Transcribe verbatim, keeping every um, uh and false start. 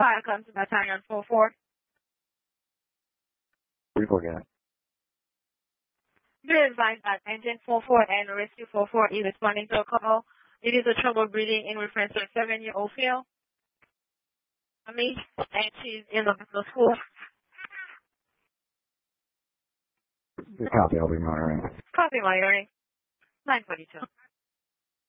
Fire comes to battalion four four. three four, got it. Be advised that engine four four and rescue four four is responding to a call. It is a trouble breathing in reference to a seven-year-old female. Me, and she's in the middle school. Good copy, I'll be monitoring. Copy monitoring. nine forty-two.